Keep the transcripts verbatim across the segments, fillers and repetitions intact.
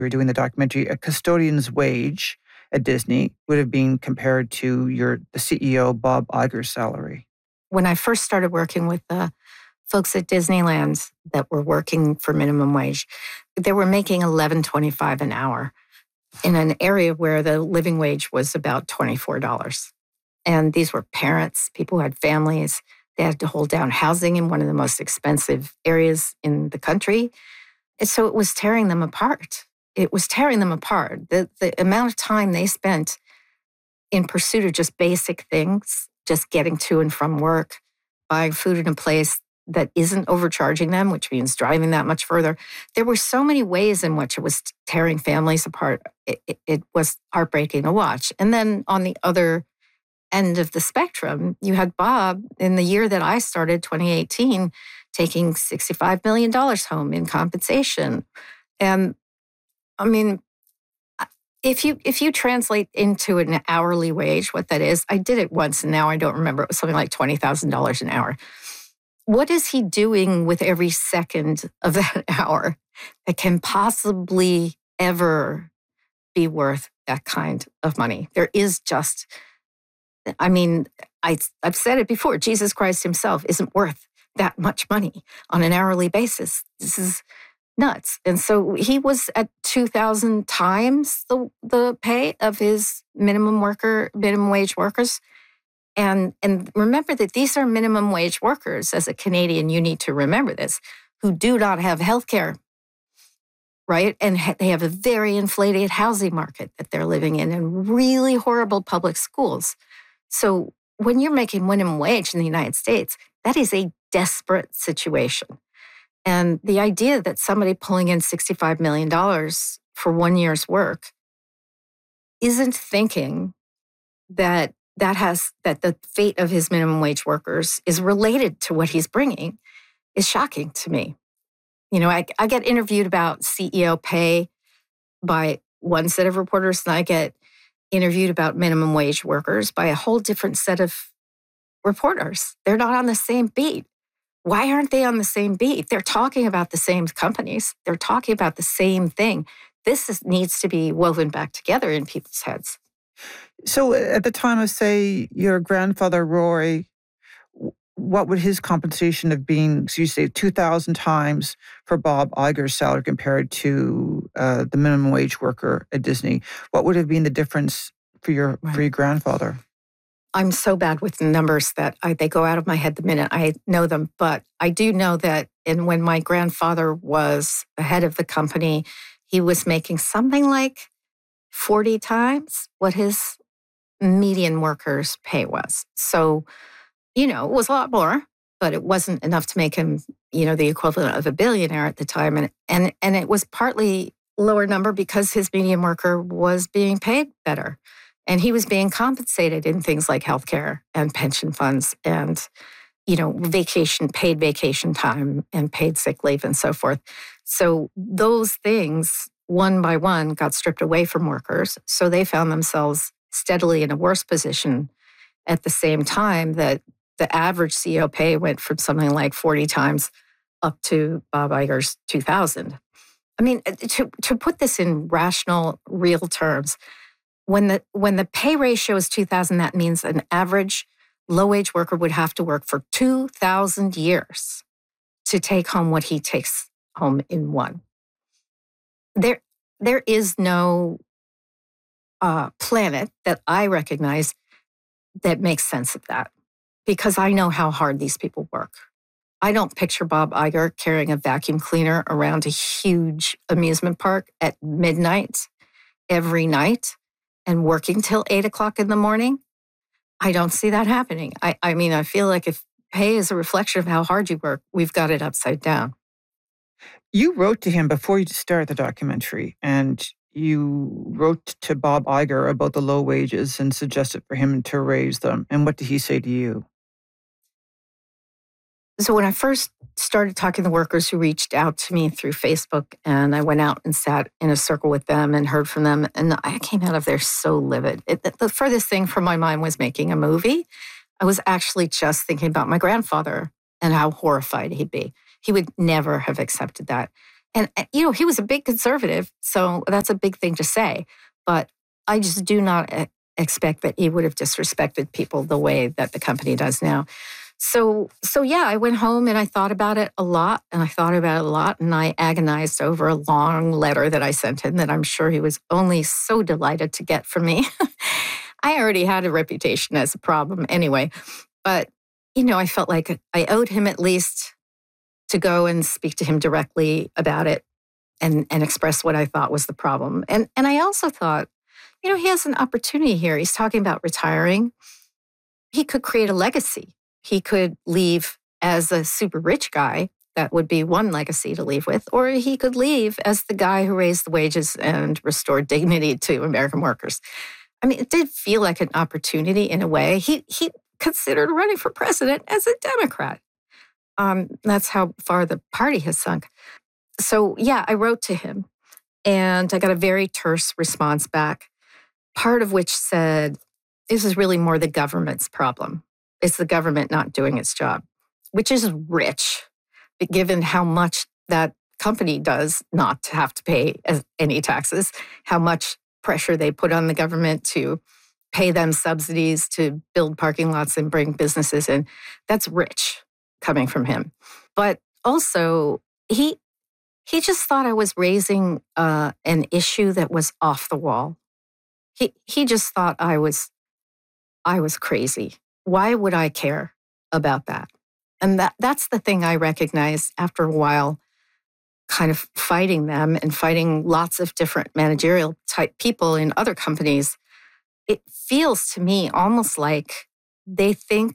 we were doing the documentary, a custodian's wage at Disney would have been compared to your the C E O, Bob Iger's salary. When I first started working with the folks at Disneyland that were working for minimum wage, they were making eleven twenty-five an hour in an area where the living wage was about twenty-four dollars. And these were parents, people who had families. They had to hold down housing in one of the most expensive areas in the country. And so it was tearing them apart. It was tearing them apart. The, the amount of time they spent in pursuit of just basic things, just getting to and from work, buying food in a place that isn't overcharging them, which means driving that much further. There were so many ways in which it was tearing families apart. It, it, it was heartbreaking to watch. And then on the other end of the spectrum, you had Bob in the year that I started, twenty eighteen, taking sixty-five million dollars home in compensation. And I mean, if you if you translate into an hourly wage, what that is, I did it once and now I don't remember. It was something like twenty thousand dollars an hour. What is he doing with every second of that hour that can possibly ever be worth that kind of money? There is just, I mean, I, I've said it before, Jesus Christ himself isn't worth that much money on an hourly basis. This is nuts. And so he was at two thousand times the, the pay of his minimum worker, minimum wage workers. And, and remember that these are minimum wage workers. As a Canadian, you need to remember this, who do not have health care, right? And ha- they have a very inflated housing market that they're living in and really horrible public schools. So when you're making minimum wage in the United States, that is a desperate situation. And the idea that somebody pulling in sixty-five million dollars for one year's work isn't thinking that that has that the fate of his minimum wage workers is related to what he's bringing is shocking to me. You know, I, I get interviewed about C E O pay by one set of reporters, and I get interviewed about minimum wage workers by a whole different set of reporters. They're not on the same beat. Why aren't they on the same beat? They're talking about the same companies. They're talking about the same thing. This is, needs to be woven back together in people's heads. So at the time of, say, your grandfather, Roy, what would his compensation have been? So you say two thousand times for Bob Iger's salary compared to uh, the minimum wage worker at Disney. What would have been the difference for your right. for your grandfather? I'm so bad with the numbers that I, they go out of my head the minute I know them. But I do know that in, when my grandfather was the head of the company, he was making something like forty times what his median worker's pay was. So, you know, it was a lot more, but it wasn't enough to make him, you know, the equivalent of a billionaire at the time. And and and it was partly lower number because his median worker was being paid better. And he was being compensated in things like healthcare and pension funds and, you know, vacation, paid vacation time and paid sick leave and so forth. So those things, one by one, got stripped away from workers. So they found themselves steadily in a worse position at the same time that the average C E O pay went from something like forty times up to Bob Iger's two thousand. I mean, to, to put this in rational, real terms, When the when the pay ratio is two thousand, that means an average low-wage worker would have to work for two thousand years to take home what he takes home in one. There, there is no uh, planet that I recognize that makes sense of that because I know how hard these people work. I don't picture Bob Iger carrying a vacuum cleaner around a huge amusement park at midnight every night and working till eight o'clock in the morning. I don't see that happening. I, I mean, I feel like if pay is a reflection of how hard you work, we've got it upside down. You wrote to him before you started the documentary, and you wrote to Bob Iger about the low wages and suggested for him to raise them. And what did he say to you? So when I first started talking to workers who reached out to me through Facebook, and I went out and sat in a circle with them and heard from them, and I came out of there so livid. It, the furthest thing from my mind was making a movie. I was actually just thinking about my grandfather and how horrified he'd be. He would never have accepted that. And, you know, he was a big conservative, so that's a big thing to say. But I just do not expect that he would have disrespected people the way that the company does now. So, so yeah, I went home and I thought about it a lot, and I thought about it a lot, and I agonized over a long letter that I sent him that I'm sure he was only so delighted to get from me. I already had a reputation as a problem anyway, but, you know, I felt like I owed him at least to go and speak to him directly about it and, and express what I thought was the problem. And, and I also thought, you know, he has an opportunity here. He's talking about retiring. He could create a legacy. He could leave as a super rich guy. That would be one legacy to leave with. Or he could leave as the guy who raised the wages and restored dignity to American workers. I mean, it did feel like an opportunity in a way. He he considered running for president as a Democrat. Um, that's how far the party has sunk. So, yeah, I wrote to him, and I got a very terse response back, part of which said, this is really more the government's problem. It's the government not doing its job, which is rich, given how much that company does not have to pay any taxes, how much pressure they put on the government to pay them subsidies to build parking lots and bring businesses in. That's rich coming from him. But also, he he just thought I was raising uh, an issue that was off the wall. He he just thought I was I was crazy. Why would I care about that? And that that's the thing I recognized after a while, kind of fighting them and fighting lots of different managerial type people in other companies. It feels to me almost like they think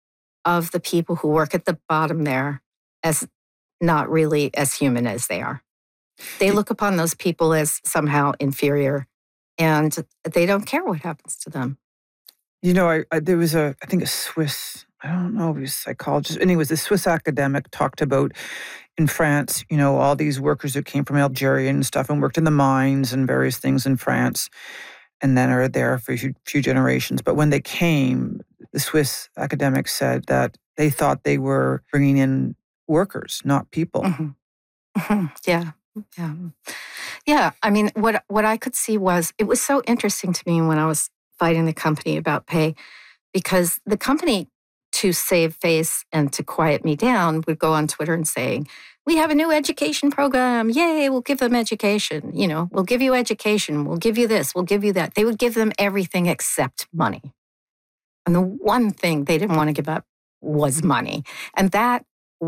of the people who work at the bottom there as not really as human as they are. They look upon those people as somehow inferior, and they don't care what happens to them. You know, I, I there was a, I think a Swiss, I don't know if he was a psychologist, anyways, a Swiss academic talked about in France, you know, all these workers who came from Algeria and stuff and worked in the mines and various things in France and then are there for a few, few generations. But when they came, the Swiss academic said that they thought they were bringing in workers, not people. Mm-hmm. Mm-hmm. Yeah. Yeah. Yeah. I mean, what what I could see was, it was so interesting to me when I was fighting the company about pay, because the company, to save face and to quiet me down, would go on Twitter and say, we have a new education program. Yay, we'll give them education. You know, we'll give you education. We'll give you this. We'll give you that. They would give them everything except money. And the one thing they didn't want to give up was money. And that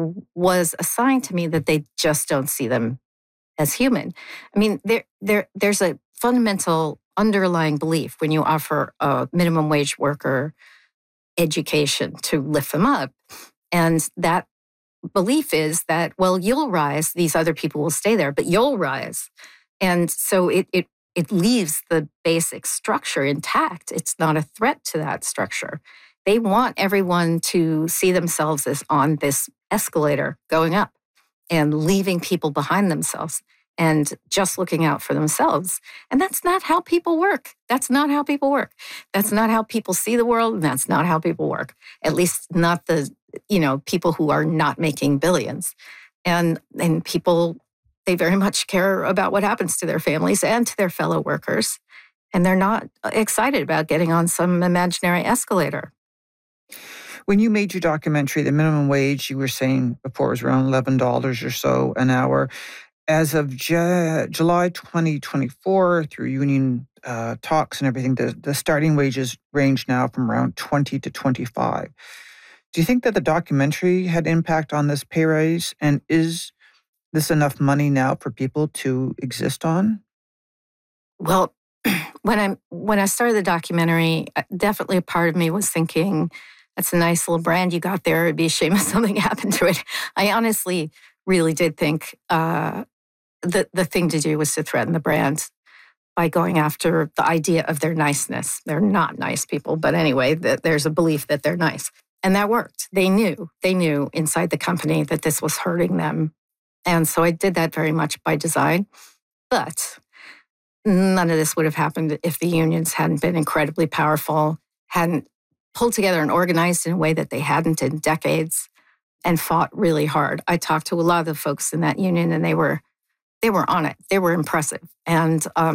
was a sign to me that they just don't see them as human. I mean, there, there, there's a fundamental underlying belief when you offer a minimum wage worker education to lift them up. And that belief is that, well, you'll rise, these other people will stay there, but you'll rise. And so it it it leaves the basic structure intact. It's not a threat to that structure. They want everyone to see themselves as on this escalator going up and leaving people behind themselves and just looking out for themselves. And that's not how people work. That's not how people work. That's not how people see the world, and that's not how people work. At least not the, you know, people who are not making billions. And and people, they very much care about what happens to their families and to their fellow workers. And they're not excited about getting on some imaginary escalator. When you made your documentary, the minimum wage, you were saying before, was around eleven dollars or so an hour. As of J- July twenty twenty-four, through union uh, talks and everything, the, the starting wages range now from around twenty to twenty-five. Do you think that the documentary had impact on this pay raise? And is this enough money now for people to exist on? Well, when I when I started the documentary, definitely a part of me was thinking, that's a nice little brand you got there. It'd be a shame if something happened to it. I honestly really did think uh, the, the thing to do was to threaten the brand by going after the idea of their niceness. They're not nice people, but anyway, that there's a belief that they're nice. And that worked. They knew, they knew inside the company that this was hurting them. And so I did that very much by design. But none of this would have happened if the unions hadn't been incredibly powerful, hadn't pulled together and organized in a way that they hadn't in decades, and fought really hard. I talked to a lot of the folks in that union, and they were they were on it. They were impressive. And um,